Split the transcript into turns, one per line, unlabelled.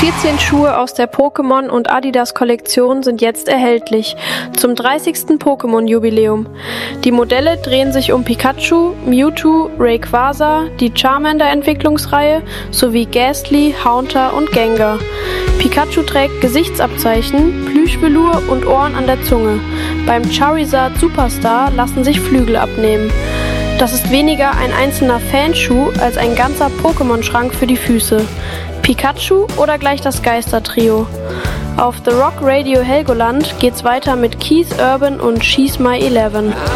14 Schuhe aus der Pokémon und Adidas Kollektion sind jetzt erhältlich, zum 30. Pokémon-Jubiläum. Die Modelle drehen sich um Pikachu, Mewtwo, Rayquaza, die Charmander-Entwicklungsreihe sowie Gastly, Haunter und Gengar. Pikachu trägt Gesichtsabzeichen, Plüschvelour und Ohren an der Zunge. Beim Charizard Superstar lassen sich Flügel abnehmen. Das ist weniger ein einzelner Fanschuh als ein ganzer Pokémon-Schrank für die Füße. Pikachu oder gleich das Geistertrio? Auf The Rock Radio Helgoland geht's weiter mit Keith Urban und She's My 11.